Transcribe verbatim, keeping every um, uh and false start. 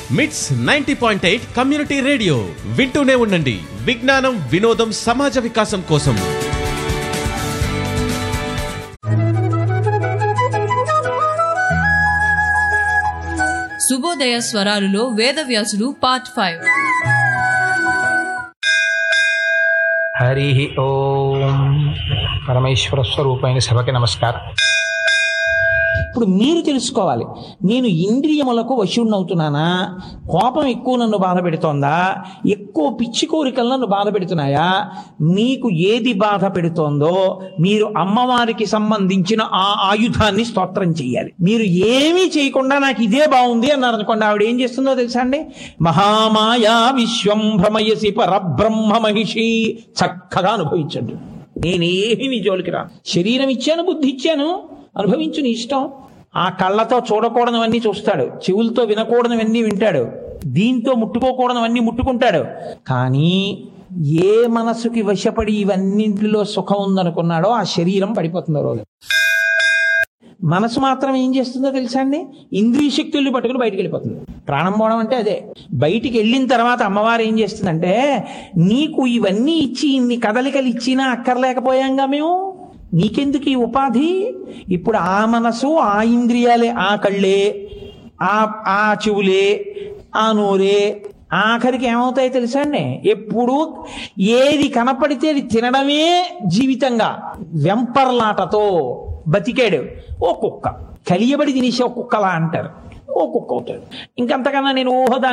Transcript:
మిట్స్ ninety point eight community radio వింటూనే ఉండండి. విజ్ఞానం, వినోదం, సమాజ వికాసం కోసం. శుభోదయ స్వరాలులో వేదవ్యాసుడు పార్ట్ ఫైవ్. హరి ఓం. పరమేశ్వర స్వరూపమైన సభకి నమస్కారం. ఇప్పుడు మీరు తెలుసుకోవాలి, నేను ఇంద్రియములకు వశుణ్ణవుతున్నానా, కోపం ఎక్కువ నన్ను బాధ పెడుతోందా, ఎక్కువ పిచ్చి కోరికలు నన్ను బాధ పెడుతున్నాయా? మీకు ఏది బాధ పెడుతోందో మీరు అమ్మవారికి సంబంధించిన ఆ ఆయుధాన్ని స్తోత్రం చెయ్యాలి. మీరు ఏమీ చేయకుండా నాకు ఇదే బాగుంది అన్నారు అనుకోండి, ఆవిడ ఏం చేస్తుందో తెలుసా అండి? మహామాయా విశ్వం భ్రమయసి పరబ్రహ్మ మహిషి, చక్కగా అనుభవించండి. నేనేమి నీ జోలికి రా. శరీరం ఇచ్చాను, బుద్ధి ఇచ్చాను, అనుభవించు నీ ఇష్టం. ఆ కళ్ళతో చూడకూడనివన్నీ చూస్తాడు, చెవులతో వినకూడనివన్నీ వింటాడు, దీంతో ముట్టుకోకూడనివన్నీ ముట్టుకుంటాడు. కానీ ఏ మనసుకి వశపడి ఇవన్నింటిలో సుఖం ఉందనుకున్నాడో ఆ శరీరం పడిపోతుందో రోజు. మనసు మాత్రం ఏం చేస్తుందో తెలుసా అండి? ఇంద్రియ శక్తుల్ని పట్టుకుని బయటికి వెళ్ళిపోతుంది. ప్రాణం పోవడం అంటే అదే. బయటికి వెళ్ళిన తర్వాత అమ్మవారు ఏం చేస్తుందంటే, నీకు ఇవన్నీ ఇచ్చి ఇన్ని కదలికలు ఇచ్చినా అక్కర్లేకపోయాంగా మేము, నీకెందుకు ఈ ఉపాధి? ఇప్పుడు ఆ మనసు, ఆ ఇంద్రియాలే, ఆ కళ్ళే, ఆ ఆ చెవులే, ఆ నోరే ఆఖరికి ఏమవుతాయో తెలుసా అండి? ఎప్పుడు ఏది కనపడితే అది తినడమే జీవితంగా. వెంపర్లాటతో బతికాడు ఓ కుక్క, కలియబడి తినేసి ఓ కుక్కలా అంటారు, ఓ కుక్క అవుతాడు. ఇంకంతకన్నా నేను ఊహ